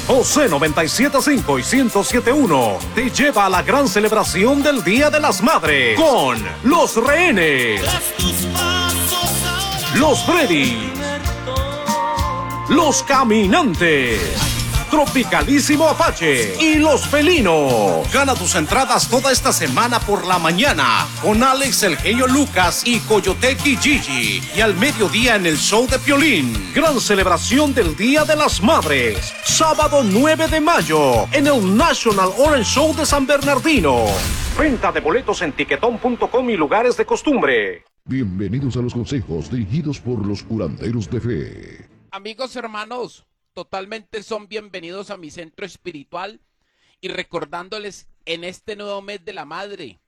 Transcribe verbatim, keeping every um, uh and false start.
José noventa y siete punto cinco y ciento siete punto uno te lleva a la gran celebración del Día de las Madres con Los Rehenes, Los Freddy, Los Caminantes, Tropicalísimo Apache y Los Felinos. Gana tus entradas toda esta semana por la mañana con Alex El Genio Lucas y Coyotequi Gigi, y al mediodía en el show de Piolín. Gran celebración del Día de las Madres, sábado nueve de mayo en el National Orange Show de San Bernardino. Venta de boletos en tiquetón punto com y lugares de costumbre. Bienvenidos a los consejos dirigidos por los curanderos de fe. Amigos hermanos, totalmente son bienvenidos a mi centro espiritual y recordándoles en este nuevo mes de la madre